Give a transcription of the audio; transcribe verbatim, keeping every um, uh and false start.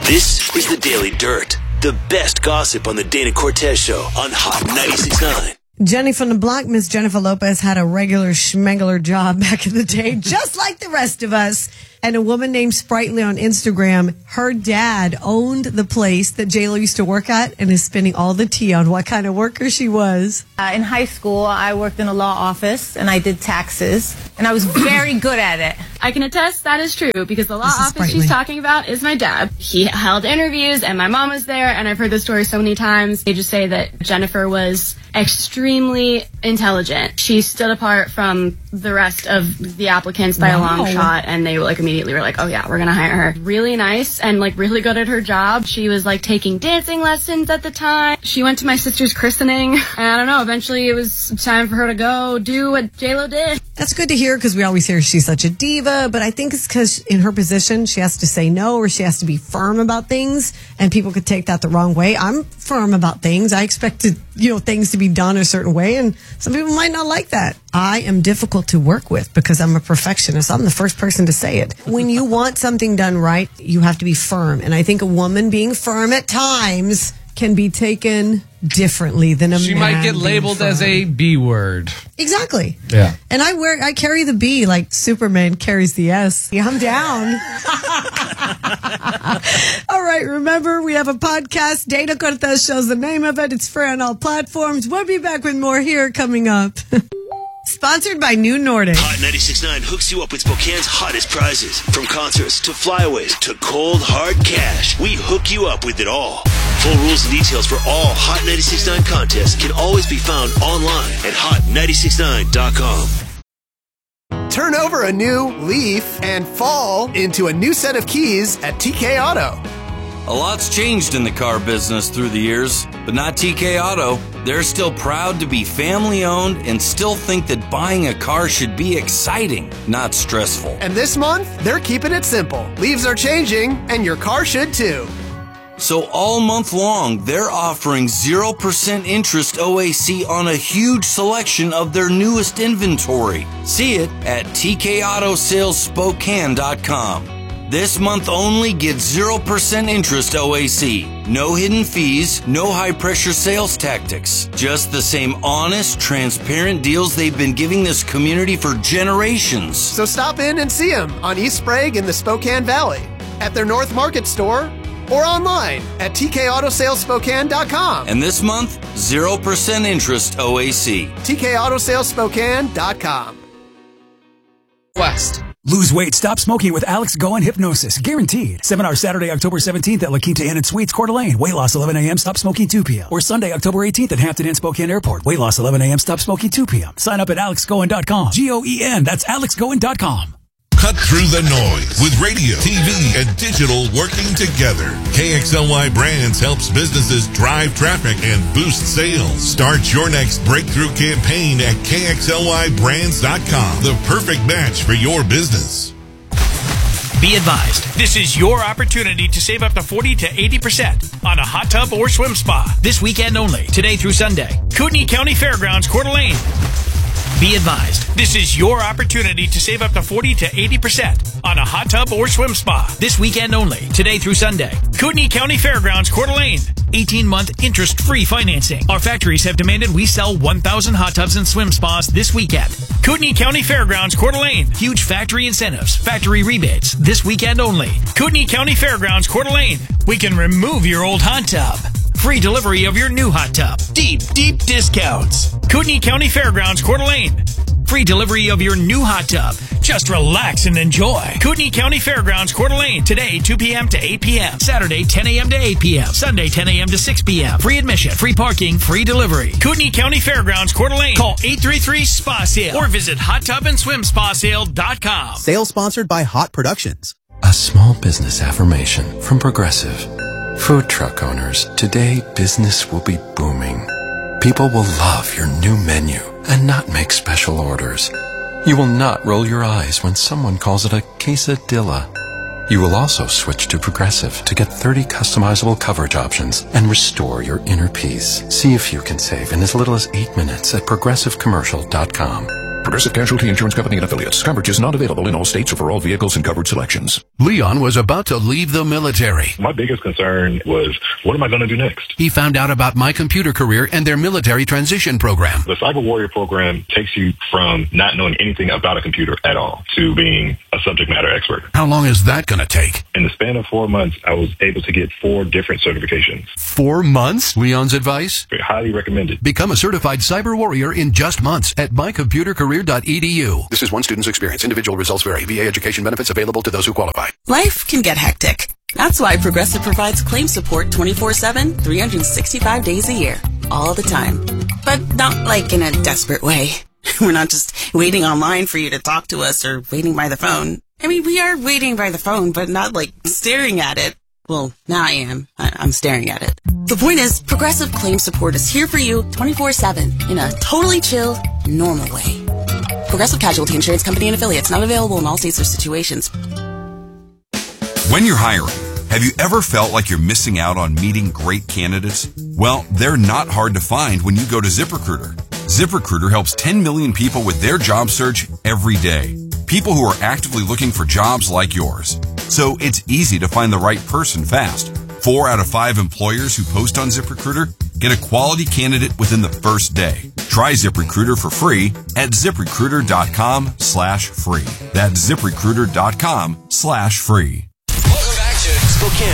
This is the Daily Dirt, the best gossip on the Dana Cortez Show on Hot ninety-six point nine. Jenny from the block, Miss Jennifer Lopez, had a regular schmegular job back in the day, just like the rest of us. And a woman named Sprightly on Instagram, her dad owned the place that J-Lo used to work at and is spending all the tea on what kind of worker she was. Uh, in high school, I worked in a law office and I did taxes, and I was very good at it. I can attest that is true because the law This is office Sprightly. she's talking about is my dad. He held interviews and my mom was there, and I've heard this story so many times. They just say that Jennifer was extremely intelligent. She stood apart from the rest of the applicants by Wow. a long shot, and they like immediately were like, oh yeah, we're gonna hire her. Really nice and like really good at her job. She was like taking dancing lessons at the time. She went to my sister's christening, and I don't know, eventually it was time for her to go do what J-Lo did. That's good to hear because we always hear she's such a diva, but I think it's because in her position, she has to say no or she has to be firm about things, and people could take that the wrong way. I'm firm about things. I expect to, you know, things to be done a certain way, and some people might not like that. I am difficult to work with because I'm a perfectionist. I'm the first person to say it. When you want something done right, you have to be firm, and I think a woman being firm at times can be taken differently than a She man might get being labeled firm. as a B word. Exactly. Yeah. And I wear, I carry the B like Superman carries the S. Yeah, I'm down. All right. Remember, we have a podcast. Dana Cortez Show's the name of it. It's free on all platforms. We'll be back with more here coming up. Sponsored by New Nordic. Hot ninety-six point nine hooks you up with Spokane's hottest prizes. From concerts to flyaways to cold, hard cash. We hook you up with it all. Full rules and details for all Hot ninety-six point nine contests can always be found online at hot ninety-six point nine dot com. Turn over a new leaf and fall into a new set of keys at T K Auto. A lot's changed in the car business through the years, but not T K Auto. They're still proud to be family-owned and still think that buying a car should be exciting, not stressful. And this month, they're keeping it simple. Leaves are changing, and your car should too. So all month long, they're offering zero percent interest O A C on a huge selection of their newest inventory. See it at T K Auto Sales Spokane dot com. This month only, get zero percent interest O A C. No hidden fees, no high-pressure sales tactics. Just the same honest, transparent deals they've been giving this community for generations. So stop in and see them on East Sprague in the Spokane Valley, at their North Market store, or online at T K Auto Sales Spokane dot com. And this month, zero percent interest O A C. T K Auto Sales Spokane dot com. West. Lose weight, stop smoking with Alex Goen Hypnosis. Guaranteed. Seminar Saturday, October seventeenth at La Quinta Inn and Suites, Coeur d'Alene. Weight loss eleven a.m., stop smoking two p.m. Or Sunday, October eighteenth at Hampton Inn Spokane Airport. Weight loss eleven a.m., stop smoking two p.m. Sign up at alex goen dot com. G O E N. That's alex goen dot com. Cut through the noise with radio, T V, and digital working together. K X L Y Brands helps businesses drive traffic and boost sales. Start your next breakthrough campaign at K X L Y brands dot com. The perfect match for your business. Be advised, this is your opportunity to save up to forty to eighty percent on a hot tub or swim spa. This weekend only, today through Sunday. Kootenai County Fairgrounds, Coeur d'Alene. Be advised, this is your opportunity to save up to forty to eighty percent on a hot tub or swim spa. This weekend only, today through Sunday. Kootenai County Fairgrounds, Coeur d'Alene. eighteen-month interest-free financing. Our factories have demanded we sell one thousand hot tubs and swim spas this weekend. Kootenai County Fairgrounds, Coeur d'Alene. Huge factory incentives, factory rebates, this weekend only. Kootenai County Fairgrounds, Coeur d'Alene. We can remove your old hot tub. Free delivery of your new hot tub. Deep, deep discounts. Kootenai County Fairgrounds, Coeur d'Alene. Free delivery of your new hot tub. Just relax and enjoy. Kootenai County Fairgrounds, Coeur d'Alene. Today, two p.m. to eight p.m. Saturday, ten a.m. to eight p.m. Sunday, ten a.m. to six p.m. Free admission, free parking, free delivery. Kootenai County Fairgrounds, Coeur d'Alene. Call eight three three S P A sale or visit hot tub and swim spa sale dot com. Sale sponsored by Hot Productions. A small business affirmation from Progressive. Food truck owners, today business will be booming. People will love your new menu and not make special orders. You will not roll your eyes when someone calls it a quesadilla. You will also switch to Progressive to get thirty customizable coverage options and restore your inner peace. See if you can save in as little as eight minutes at progressive commercial dot com. Progressive Casualty Insurance Company and Affiliates. Coverage is not available in all states or for all vehicles and covered selections. Leon was about to leave the military. My biggest concern was, what am I going to do next? He found out about My Computer Career and their military transition program. The Cyber Warrior program takes you from not knowing anything about a computer at all to being a subject matter expert. How long is that going to take? In the span of four months, I was able to get four different certifications. Four months? Leon's advice? Highly recommended. Become a certified cyber warrior in just months at my computer career dot e d u. This is one student's experience. Individual results vary. V A education benefits available to those who qualify. Life can get hectic. That's why Progressive provides claim support twenty-four seven, three hundred sixty-five days a year. All the time. But not like in a desperate way. We're not just waiting online for you to talk to us or waiting by the phone. I mean, we are waiting by the phone, but not like staring at it. Well, now I am. I- I'm staring at it. The point is, Progressive Claim Support is here for you twenty-four seven in a totally chill, normal way. Progressive Casualty Insurance Company and Affiliates. Not available in all states or situations. When you're hiring, have you ever felt like you're missing out on meeting great candidates? Well, they're not hard to find when you go to ZipRecruiter. ZipRecruiter helps ten million people with their job search every day. People who are actively looking for jobs like yours. So it's easy to find the right person fast. Four out of five employers who post on ZipRecruiter get a quality candidate within the first day. Try ZipRecruiter for free at ZipRecruiter.com slash free. That's ZipRecruiter.com slash free. Welcome back to Spokane